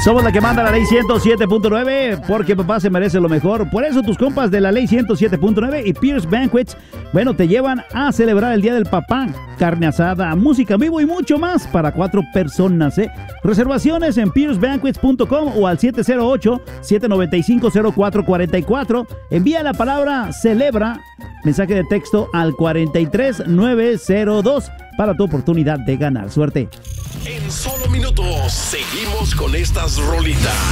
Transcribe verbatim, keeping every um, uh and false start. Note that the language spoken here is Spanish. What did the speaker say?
Somos la que manda la ley ciento siete punto nueve, porque papá se merece lo mejor. Por eso tus compas de la ley ciento siete punto nueve y Pierce Banquets, bueno, te llevan a celebrar el Día del Papá. Carne asada, música en vivo y mucho más para cuatro personas, ¿eh? Reservaciones en pierce banquets punto com o al siete cero ocho, siete nueve cinco, cero cuatro cuatro cuatro. Envía la palabra celebra, mensaje de texto al cuarenta y tres nueve cero dos para tu oportunidad de ganar. Suerte. En solo minutos seguimos con estas rolitas.